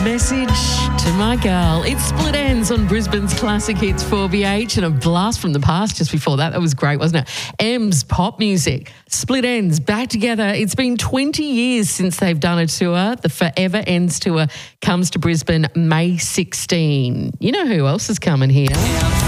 Message to my girl. It's Split Ends on Brisbane's Classic Hits 4BH, and a blast from the past just before that. That was great, wasn't it? M's Pop Music. Split Ends back together. It's been 20 years since they've done a tour. The Forever Ends tour comes to Brisbane May 16. You know who else is coming here?